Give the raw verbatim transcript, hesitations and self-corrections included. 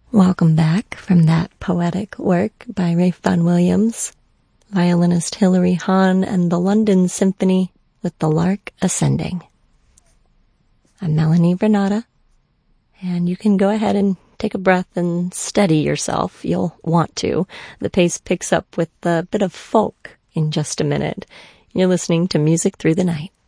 Welcome back from that poetic work by Ralph Vaughan Williams, violinist Hilary Hahn, and the London Symphony with The Lark Ascending. I'm Melanie Vernata, and you can go ahead and take a breath and steady yourself. You'll want to. The pace picks up with a bit of folk in just a minute. You're listening to Music Through the Night.